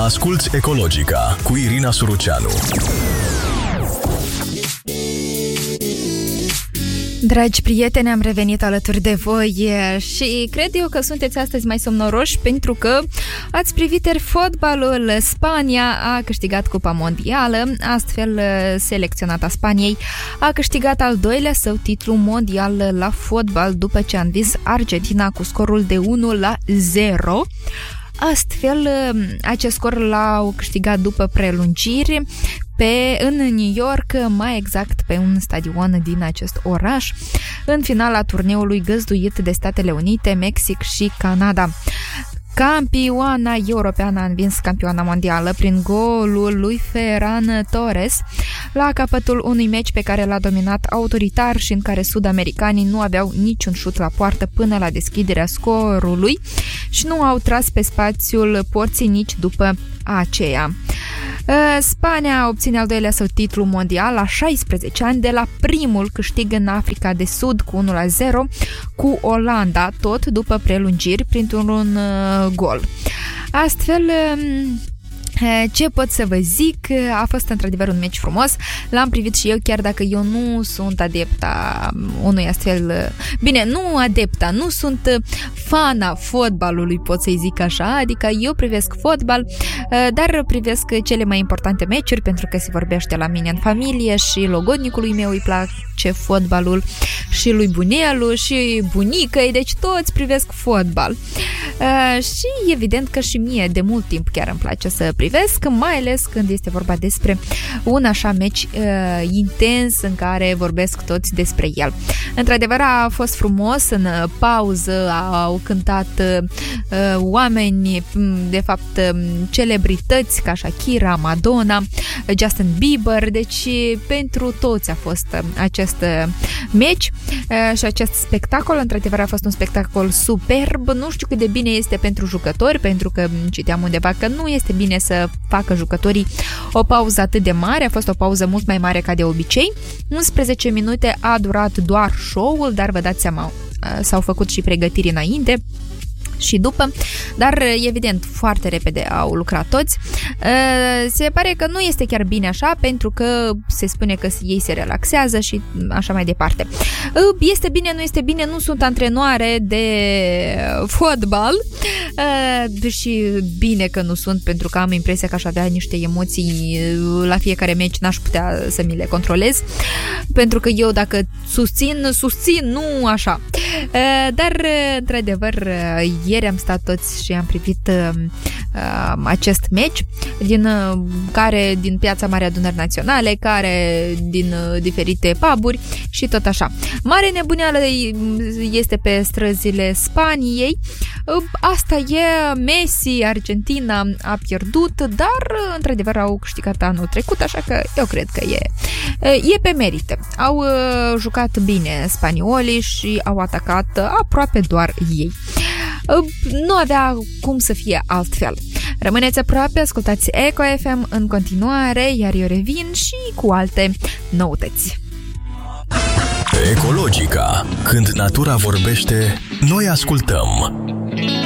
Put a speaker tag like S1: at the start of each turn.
S1: Asculți Ecologica cu Irina Suruceanu.
S2: Dragi prieteni, am revenit alături de voi și cred eu că sunteți astăzi mai somnoroși pentru că ați privit fotbalul. Spania a câștigat Cupa Mondială, astfel selecționata Spaniei a câștigat al doilea său titlu mondial la fotbal după ce a învins Argentina cu scorul de 1-0. Astfel, acest scor l-au câștigat după prelungiri în New York, mai exact pe un stadion din acest oraș, în finala turneului găzduit de Statele Unite, Mexic și Canada. Campioana europeană a învins campioana mondială prin golul lui Ferran Torres la capătul unui meci pe care l-a dominat autoritar și în care sud-americanii nu aveau niciun șut la poartă până la deschiderea scorului și nu au tras pe spațiul porții nici după aceea. Spania obține al doilea său titlu mondial la 16 ani de la primul câștig în Africa de Sud cu 1-0 cu Olanda, tot după prelungiri printr-un gol. Astfel, ce pot să vă zic, a fost într-adevăr un meci frumos, l-am privit și eu, chiar dacă eu nu sunt adepta unui astfel, bine, nu adepta, nu sunt fana fotbalului, pot să-i zic așa, adică eu privesc fotbal, dar privesc cele mai importante meciuri pentru că se vorbește la mine în familie și logodnicului meu îi place fotbalul și lui bunelu și bunicăi, deci toți privesc fotbal. Și evident că și mie de mult timp chiar îmi place să privesc, mai ales când este vorba despre un așa meci intens în care vorbesc toți despre el. Într-adevăr a fost frumos, în pauză au cântat oameni, de fapt celebrități ca Shakira, Madonna, Justin Bieber, deci pentru toți a fost acest meci și acest spectacol. Într-adevăr a fost un spectacol superb, nu știu cât de bine este pentru jucători, pentru că citeam undeva că nu este bine să facă jucătorii o pauză atât de mare, a fost o pauză mult mai mare ca de obicei. 11 minute a durat doar show-ul, dar vă dați seama, s-au făcut și pregătiri înainte și după, dar evident foarte repede au lucrat toți. Se pare că nu este chiar bine așa, pentru că se spune că ei se relaxează și așa mai departe. Este bine, nu este bine, nu sunt antrenoare de fotbal și bine că nu sunt, pentru că am impresia că aș avea niște emoții la fiecare meci, n-aș putea să mi le controlez, pentru că eu dacă susțin, nu așa. Dar într-adevăr ieri am stat toți și am privit acest meci din Piața Mare Adunări Naționale, care din diferite puburi și tot așa. Mare nebuneală este pe străzile Spaniei. Asta e, Messi, Argentina a pierdut, dar într-adevăr au câștigat anul trecut, așa că eu cred că e pe merite. Au jucat bine spaniolii și au atacat aproape doar ei. Nu avea cum să fie altfel. Rămâneți aproape, ascultați Eco FM în continuare, iar eu revin și cu alte noutăți.
S1: Ecologica. Când natura vorbește, noi ascultăm.